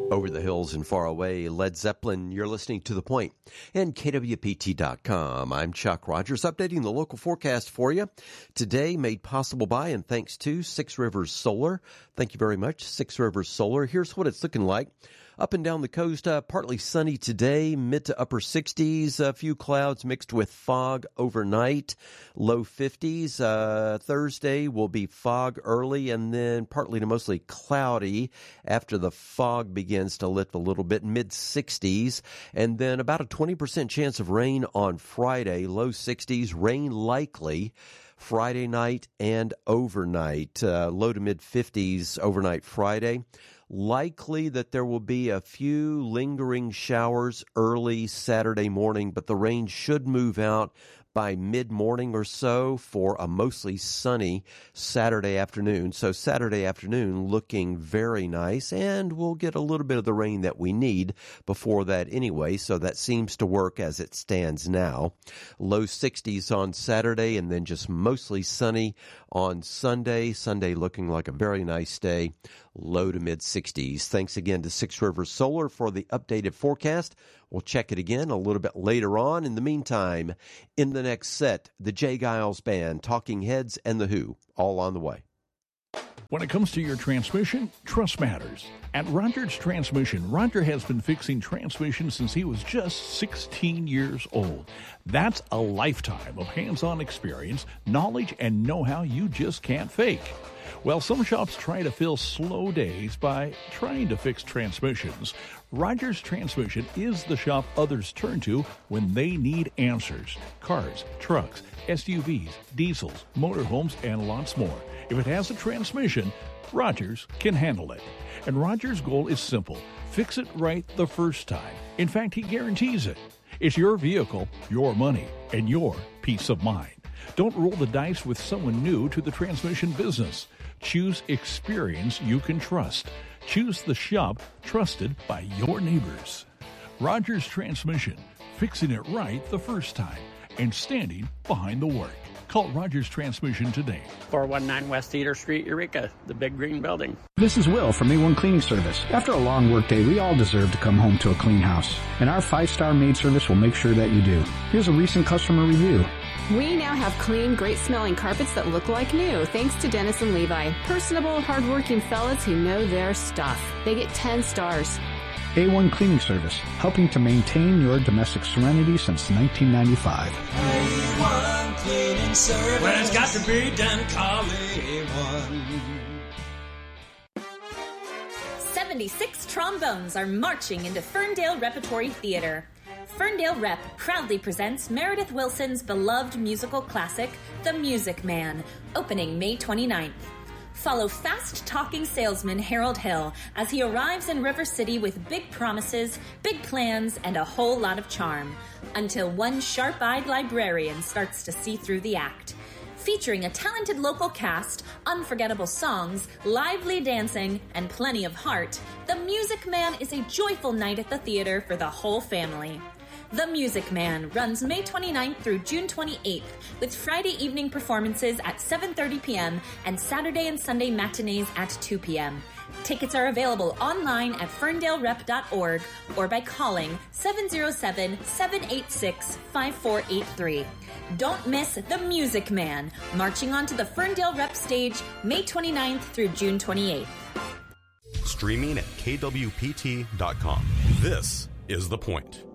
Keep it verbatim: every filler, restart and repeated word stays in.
Over the hills and far away, Led Zeppelin, you're listening to The Point and K W P T dot com. I'm Chuck Rogers, updating the local forecast for you. Today, made possible by and thanks to Six Rivers Solar. Thank you very much, Six Rivers Solar. Here's what it's looking like. Up and down the coast, uh, partly sunny today, mid to upper sixties, a few clouds mixed with fog overnight, low fifties. Uh, Thursday will be fog early and then partly to mostly cloudy after the fog begins to lift a little bit, mid sixties. And then about a twenty percent chance of rain on Friday, low sixties, rain likely Friday night and overnight, uh, low to mid fifties overnight Friday. Likely that there will be a few lingering showers early Saturday morning, but the rain should move out by mid-morning or so for a mostly sunny Saturday afternoon. So Saturday afternoon looking very nice, and we'll get a little bit of the rain that we need before that anyway, so that seems to work as it stands now. Low sixties on Saturday, and then just mostly sunny on Sunday. Sunday looking like a very nice day, low to mid-sixties. Thanks again to Six Rivers Solar for the updated forecast. We'll check it again a little bit later on. In the meantime, in the next set, the Jay Giles Band, Talking Heads, and The Who, all on the way. When it comes to your transmission, trust matters. At Rogers Transmission, Roger has been fixing transmissions since he was just sixteen years old. That's a lifetime of hands-on experience, knowledge, and know-how you just can't fake. Well, some shops try to fill slow days by trying to fix transmissions. Rogers Transmission is the shop others turn to when they need answers. Cars, trucks, S U Vs, diesels, motorhomes, and lots more. If it has a transmission, Rogers can handle it. And Rogers' goal is simple: fix it right the first time. In fact, he guarantees it. It's your vehicle, your money, and your peace of mind. Don't roll the dice with someone new to the transmission business. Choose experience you can trust. Choose the shop trusted by your neighbors. Rogers Transmission, fixing it right the first time and standing behind the work. Call Rogers Transmission today. four one nine West Cedar Street, Eureka, the big green building. This is Will from A one Cleaning Service. After a long workday, we all deserve to come home to a clean house, and our five-star maid service will make sure that you do. Here's a recent customer review. We now have clean, great-smelling carpets that look like new, thanks to Dennis and Levi. Personable, hard-working fellas who know their stuff. They get ten stars. A one Cleaning Service, helping to maintain your domestic serenity since nineteen ninety-five. A one Cleaning Service. When it's got to be done, call A one. seventy-six trombones are marching into Ferndale Repertory Theater. Ferndale Rep proudly presents Meredith Willson's beloved musical classic, The Music Man, opening May twenty-ninth. Follow fast-talking salesman Harold Hill as he arrives in River City with big promises, big plans, and a whole lot of charm, until one sharp-eyed librarian starts to see through the act. Featuring a talented local cast, unforgettable songs, lively dancing, and plenty of heart, The Music Man is a joyful night at the theater for the whole family. The Music Man runs May twenty-ninth through June twenty-eighth, with Friday evening performances at seven thirty p.m. and Saturday and Sunday matinees at two p.m. Tickets are available online at ferndale rep dot org or by calling seven oh seven, seven eight six, five four eight three. Don't miss The Music Man, marching onto the Ferndale Rep stage May twenty-ninth through June twenty-eighth. Streaming at K W P T dot com. This is The Point.